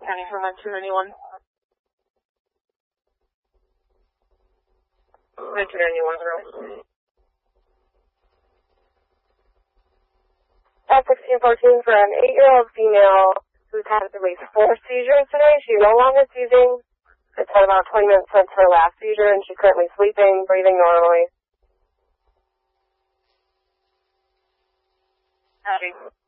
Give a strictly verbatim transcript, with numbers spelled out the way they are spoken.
County from nine two nine one. nine two nine one, zero. At sixteen fourteen for an eight-year-old female who's had at least four seizures today. She's no longer seizing. It's had about twenty minutes since her last seizure, and she's currently sleeping, breathing normally. Howdy.